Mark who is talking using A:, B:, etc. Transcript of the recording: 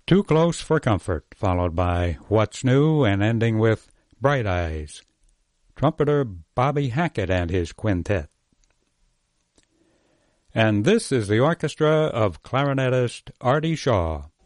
A: Too Close for Comfort, followed by What's New, and ending with Bright Eyes. Trumpeter Bobby Hackett and his quintet. And this is the orchestra of clarinetist Artie Shaw.